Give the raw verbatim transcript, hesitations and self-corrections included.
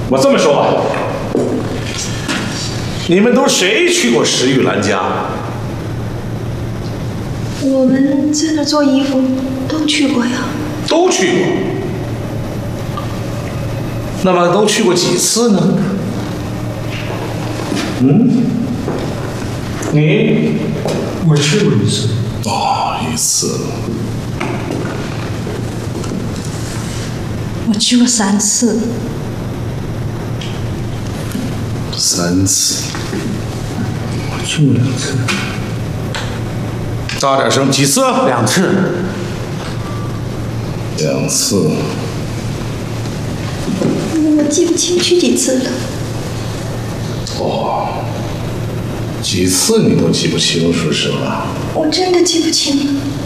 我这么说吧，你们都谁去过石玉兰家？ 我们在那做衣服都去过呀。 都去过。那么都去过几次呢？嗯？你？ 我去过一次。 哦，一次。 我去过三次。 三次。 我去过两次。 大点声，几次？ 两次。 两次。 我记不清去几次了。 哦，几次你都记不清楚是吧？ 我真的记不清了。